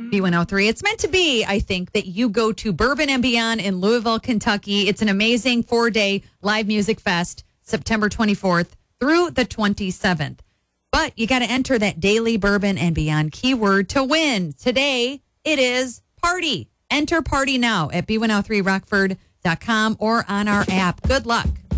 B103. It's meant to be, I think, that you go to Bourbon and Beyond in Louisville, Kentucky. It's an amazing 4-day live music fest, September 24th through the 27th. But you got to enter that daily Bourbon and Beyond keyword to win. Today, it is party. Enter party now at B103Rockford.com or on our app. Good luck.